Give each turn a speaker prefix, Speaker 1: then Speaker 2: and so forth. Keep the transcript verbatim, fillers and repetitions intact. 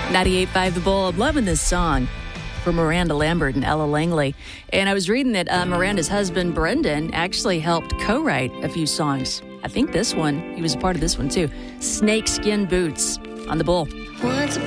Speaker 1: ninety-eight point five The Bull. I'm loving this song for Miranda Lambert and Ella Langley. And I was reading that uh, Miranda's husband, Brendan, actually helped co-write a few songs. I think this one, he was a part of this one too. Snakeskin Boots on The Bull.
Speaker 2: Once